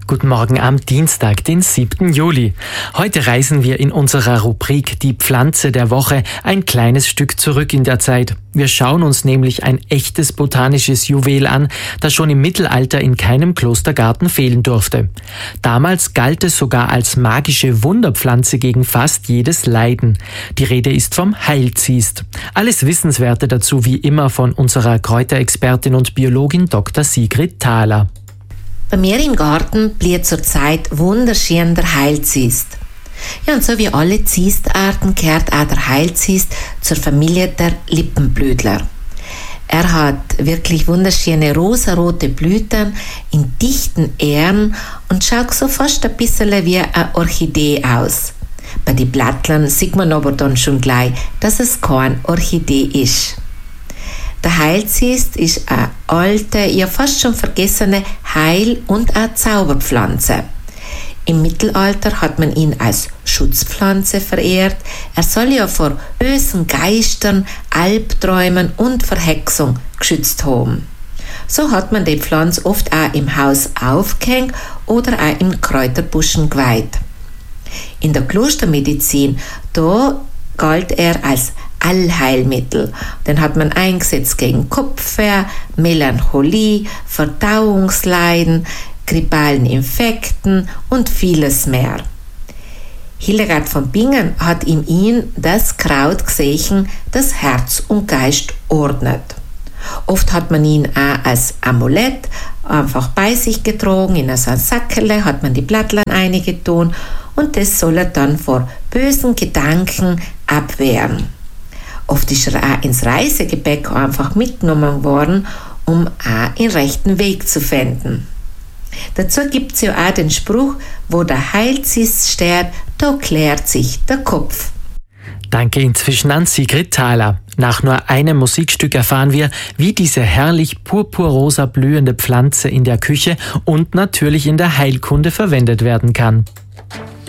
Guten Morgen am Dienstag, den 7. Juli. Heute reisen wir in unserer Rubrik Die Pflanze der Woche ein kleines Stück zurück in der Zeit. Wir schauen uns nämlich ein echtes botanisches Juwel an, das schon im Mittelalter in keinem Klostergarten fehlen durfte. Damals galt es sogar als magische Wunderpflanze gegen fast jedes Leiden. Die Rede ist vom Heilziest. Alles Wissenswerte dazu wie immer von unserer Kräuterexpertin und Biologin Dr. Sigrid Thaler. Bei mir im Garten blüht zurzeit wunderschön der Heilziest. Ja, und so wie alle Ziestarten gehört auch der Heilziest zur Familie der Lippenblütler. Er hat wirklich wunderschöne rosarote Blüten in dichten Ähren und schaut so fast ein bisschen wie eine Orchidee aus. Bei den Blättlern sieht man aber dann schon gleich, dass es keine Orchidee ist. Der Heilziest ist eine alte, ja fast schon vergessene Heil- und auch Zauberpflanze. Im Mittelalter hat man ihn als Schutzpflanze verehrt. Er soll ja vor bösen Geistern, Albträumen und Verhexung geschützt haben. So hat man die Pflanze oft auch im Haus aufgehängt oder auch im Kräuterbuschen geweiht. In der Klostermedizin, da galt er als Allheilmittel. Den hat man eingesetzt gegen Kopfweh, Melancholie, Verdauungsleiden, grippalen Infekten und vieles mehr. Hildegard von Bingen hat in ihm das Kraut gesehen, das Herz und Geist ordnet. Oft hat man ihn auch als Amulett einfach bei sich getragen, in so ein Sackerle hat man die Blattlein eingetan und das soll er dann vor bösen Gedanken abwehren. Oft ist er auch ins Reisegepäck einfach mitgenommen worden, um auch den rechten Weg zu finden. Dazu gibt es ja auch den Spruch, wo der Heilziest steht, da klärt sich der Kopf. Danke inzwischen an Sigrid Thaler. Nach nur einem Musikstück erfahren wir, wie diese herrlich purpurrosa blühende Pflanze in der Küche und natürlich in der Heilkunde verwendet werden kann.